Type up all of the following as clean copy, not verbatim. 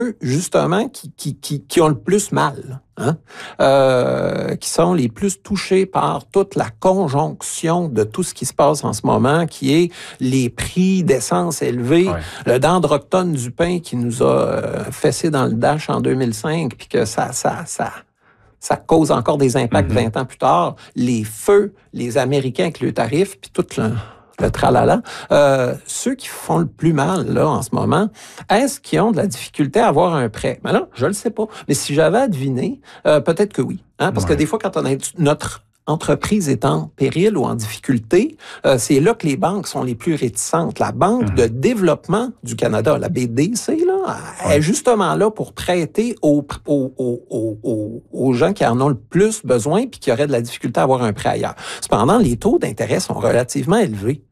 justement, qui ont le plus mal, hein? Qui sont les plus touchés par toute la conjonction de tout ce qui se passe en ce moment, qui est les prix d'essence élevés, le dendroctone du pain qui nous a fessé dans le dash en 2005, puis que ça cause encore des impacts 20 ans plus tard, les feux, les Américains avec le tarif, puis tout le tralala. Ceux qui font le plus mal là en ce moment, est-ce qu'ils ont de la difficulté à avoir un prêt? Ben là, je le sais pas. Mais si j'avais à deviner, peut-être que oui. Hein? Parce que des fois, quand notre entreprise est en péril ou en difficulté, c'est là que les banques sont les plus réticentes. La Banque de développement du Canada, la BDC, là, est justement là pour prêter aux gens qui en ont le plus besoin puis qui auraient de la difficulté à avoir un prêt ailleurs. Cependant, les taux d'intérêt sont relativement élevés.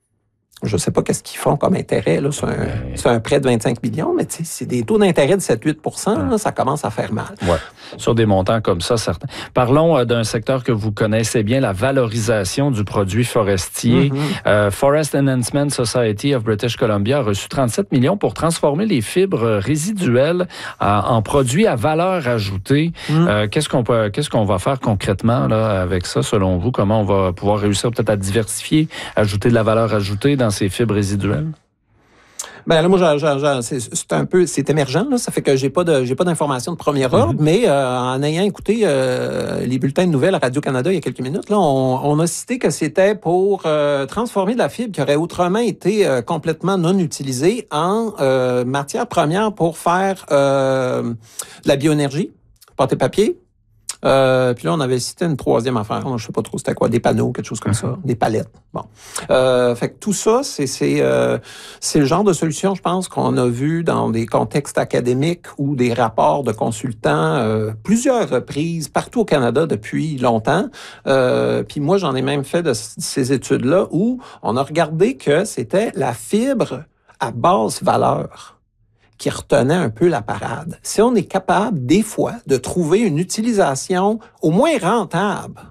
Je sais pas qu'est-ce qu'ils font comme intérêt là, sur un prêt de 25 millions, mais c'est des taux d'intérêt de 7-8 %, là, ça commence à faire mal. Ouais. Sur des montants comme ça, certains. Parlons d'un secteur que vous connaissez bien, la valorisation du produit forestier. Forest Enhancement Society of British Columbia a reçu 37 millions pour transformer les fibres résiduelles en produits à valeur ajoutée. Qu'est-ce qu'on va faire concrètement là, avec ça, selon vous? Comment on va pouvoir réussir peut-être à diversifier, ajouter de la valeur ajoutée dans ces fibres résiduelles? Ben là, moi, c'est émergent, là. Ça fait que j'ai pas d'informations de premier ordre, mais en ayant écouté les bulletins de nouvelles à Radio-Canada il y a quelques minutes, là, on a cité que c'était pour transformer de la fibre qui aurait autrement été complètement non utilisée en matière première pour faire de la bioénergie, pâte et papier. Puis là, on avait cité une troisième affaire. Je sais pas trop c'était quoi, des panneaux, quelque chose comme ça, des palettes. Bon, fait que tout ça, c'est le genre de solution, je pense, qu'on a vu dans des contextes académiques ou des rapports de consultants plusieurs reprises partout au Canada depuis longtemps. Puis moi, j'en ai même fait de ces études-là où on a regardé que c'était la fibre à basse valeur qui retenait un peu la parade. Si on est capable, des fois, de trouver une utilisation au moins rentable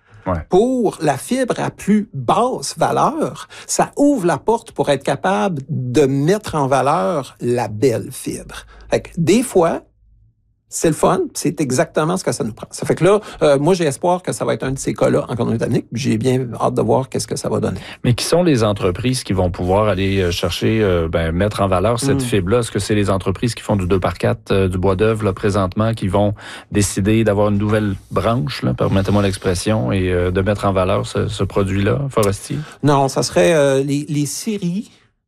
pour la fibre à plus basse valeur, ça ouvre la porte pour être capable de mettre en valeur la belle fibre. Fait que des fois, c'est le fun, c'est exactement ce que ça nous prend. Ça fait que là, moi, j'ai espoir que ça va être un de ces cas-là en Colombie-Britannique. J'ai bien hâte de voir qu'est-ce que ça va donner. Mais qui sont les entreprises qui vont pouvoir aller chercher, mettre en valeur cette fibre-là? Est-ce que c'est les entreprises qui font du 2x4, du bois d'œuvre, là, présentement, qui vont décider d'avoir une nouvelle branche, là, permettez-moi l'expression, et de mettre en valeur ce produit-là, forestier? Non, ça serait les scieries.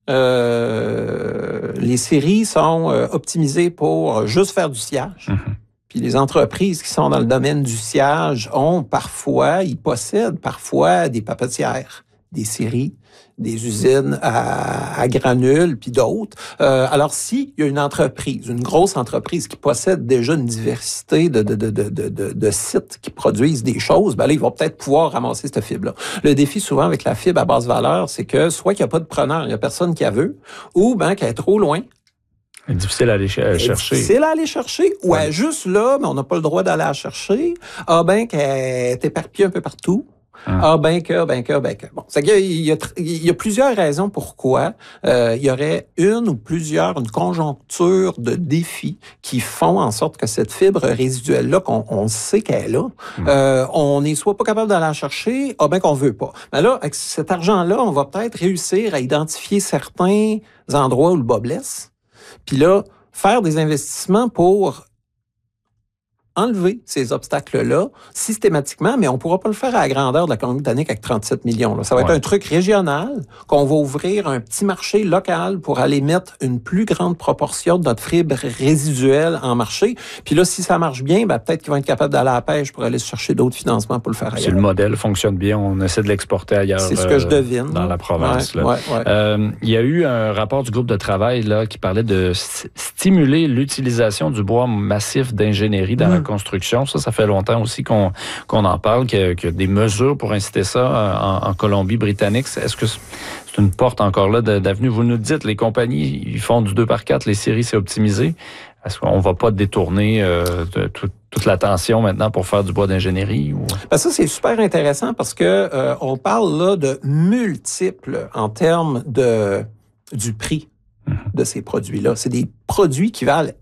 Les scieries sont optimisées pour juste faire du sciage. Puis les entreprises qui sont dans le domaine du sciage possèdent parfois des papetières, des scieries, des usines à granules, puis d'autres. Alors, s'il y a une grosse entreprise qui possède déjà une diversité de sites qui produisent des choses, ben là, ils vont peut-être pouvoir ramasser cette fibre-là. Le défi, souvent, avec la fibre à basse valeur, c'est que soit qu'il n'y a pas de preneur, il n'y a personne qui la veut, ou ben qu'elle est trop loin. C'est difficile à aller chercher. Difficile à aller chercher, ou elle est juste là, mais on n'a pas le droit d'aller la chercher. Ah ben qu'elle est éparpillée un peu partout. Ah ben que. Bon, c'est qu'il y a plusieurs raisons pourquoi il y aurait une conjoncture de défis qui font en sorte que cette fibre résiduelle-là, qu'on sait qu'elle est là, on n'est soit pas capable d'aller la chercher, ah ben qu'on veut pas. Mais là, avec cet argent-là, on va peut-être réussir à identifier certains endroits où le bas blesse, puis là, faire des investissements pour enlever ces obstacles-là systématiquement, mais on ne pourra pas le faire à la grandeur de la Colombie-Britannique avec 37 millions. Là. Ça va être un truc régional qu'on va ouvrir un petit marché local pour aller mettre une plus grande proportion de notre fibre résiduelle en marché. Puis là, si ça marche bien, ben, peut-être qu'ils vont être capables d'aller à la pêche pour aller chercher d'autres financements pour le faire ailleurs. Si le modèle fonctionne bien, on essaie de l'exporter ailleurs. C'est ce que je devine. Dans la province. Il y a eu un rapport du groupe de travail là, qui parlait de stimuler l'utilisation du bois massif d'ingénierie dans la construction. Ça fait longtemps aussi qu'on en parle, qu'il y a des mesures pour inciter ça en Colombie-Britannique. Est-ce que c'est une porte encore là d'avenue? Vous nous dites, les compagnies, ils font du 2x4, les scieries, c'est optimisé. Est-ce qu'on ne va pas détourner toute l'attention maintenant pour faire du bois d'ingénierie? Ou... Ben ça, c'est super intéressant parce que on parle là de multiples en termes du prix de ces produits-là. C'est des produits qui valent